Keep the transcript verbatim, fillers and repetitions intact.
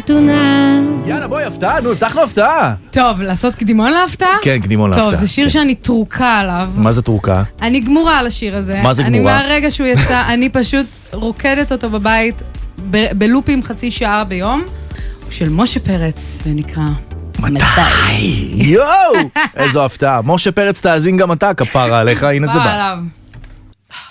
חתונה. יאללה, בואי, הפתעה, נו, הבטחנו הפתעה. טוב, לעשות קדימון להפתעה? כן, קדימון להפתעה. טוב, זה שיר שאני טרוקה עליו. מה זה טרוקה? אני גמורה על השיר הזה. מה זה גמורה? אני מהרגע שהוא יצא, אני פשוט רוקדת אותו בבית, ב- בלופים חצי שעה ביום, של משה פרץ, ונקרא... מתי? יואו! איזו הפתעה. משה פרץ תאזין גם אתה, כפרה עליך, הנה זה בא. עליו.